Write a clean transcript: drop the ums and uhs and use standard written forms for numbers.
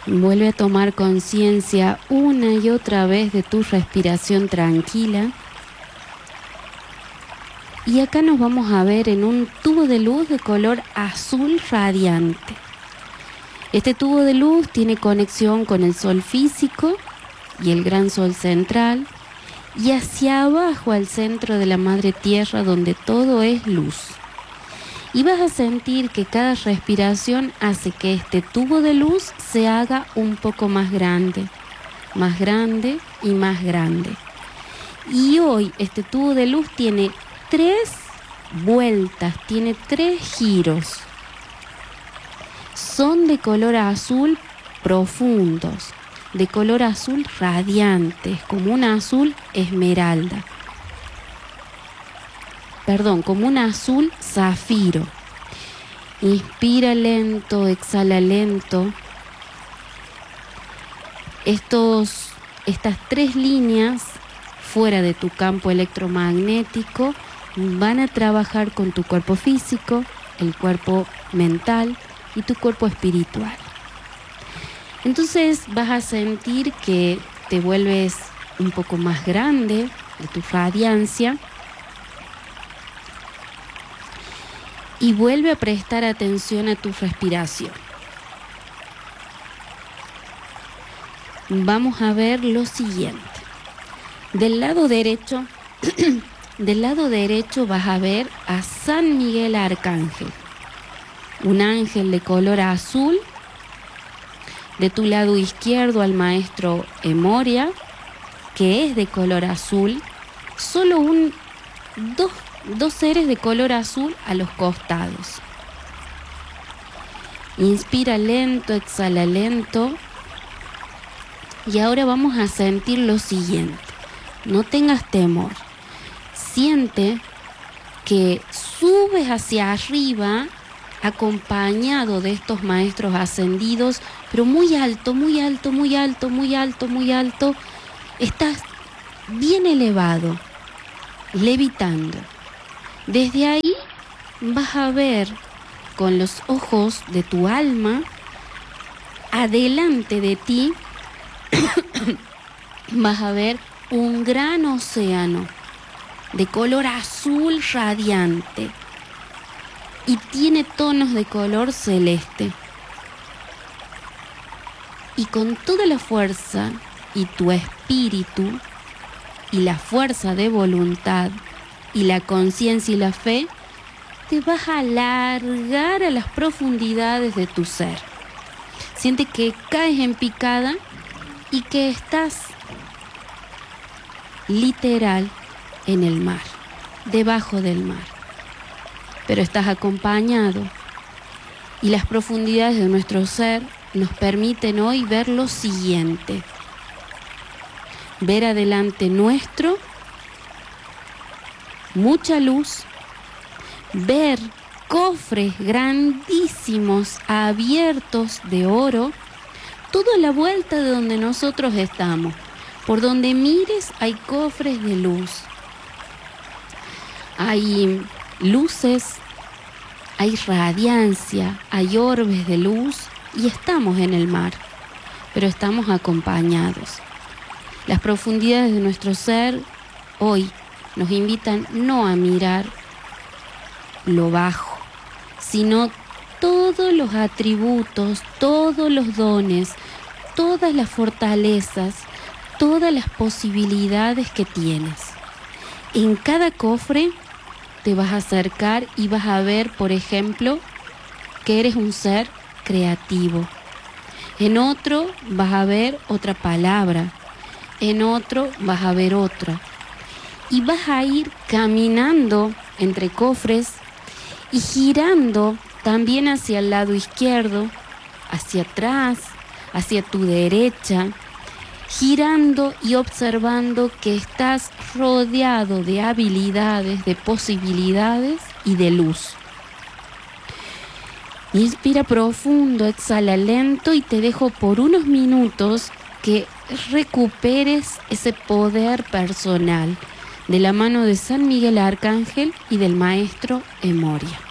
Vuelve a tomar conciencia una y otra vez de tu respiración tranquila. Y acá nos vamos a ver en un tubo de luz de color azul radiante. Este tubo de luz tiene conexión con el sol físico y el gran sol central, y hacia abajo al centro de la madre tierra, donde todo es luz. Y vas a sentir que cada respiración hace que este tubo de luz se haga un poco más grande y más grande. Y hoy este tubo de luz tiene 3 vueltas, tiene 3 giros. Son de color azul profundos, de color azul radiante, como un azul esmeralda. Como un azul zafiro. Inspira lento, exhala lento. Estas 3 líneas fuera de tu campo electromagnético van a trabajar con tu cuerpo físico, el cuerpo mental y tu cuerpo espiritual. Entonces vas a sentir que te vuelves un poco más grande de tu radiancia. Y vuelve a prestar atención a tu respiración. Vamos a ver lo siguiente. Del lado derecho vas a ver a San Miguel Arcángel, un ángel de color azul. De tu lado izquierdo al maestro Emoria, que es de color azul. Solo dos seres de color azul a los costados. Inspira lento, exhala lento. Y ahora vamos a sentir lo siguiente. No tengas temor. Siente que subes hacia arriba acompañado de estos maestros ascendidos, pero muy alto, muy alto, muy alto, muy alto, muy alto. Estás bien elevado, levitando. Desde ahí vas a ver con los ojos de tu alma, adelante de ti, vas a ver un gran océano de color azul radiante y tiene tonos de color celeste. Y con toda la fuerza y tu espíritu y la fuerza de voluntad y la conciencia y la fe, te vas a alargar a las profundidades de tu ser. Siente que caes en picada y que estás literal en el mar, debajo del mar. Pero estás acompañado y las profundidades de nuestro ser nos permiten hoy ver lo siguiente. Ver adelante nuestro mucha luz, ver cofres grandísimos abiertos de oro, toda la vuelta de donde nosotros estamos. Por donde mires hay cofres de luz. Hay luces, hay radiancia, hay orbes de luz y estamos en el mar, pero estamos acompañados. Las profundidades de nuestro ser hoy nos invitan no a mirar lo bajo, sino todos los atributos, todos los dones, todas las fortalezas, todas las posibilidades que tienes. En cada cofre te vas a acercar y vas a ver, por ejemplo, que eres un ser creativo. En otro vas a ver otra palabra, en otro vas a ver otra. Y vas a ir caminando entre cofres y girando también hacia el lado izquierdo, hacia atrás, hacia tu derecha, girando y observando que estás rodeado de habilidades, de posibilidades y de luz. Inspira profundo, exhala lento y te dejo por unos minutos que recuperes ese poder personal de la mano de San Miguel Arcángel y del maestro Emoria.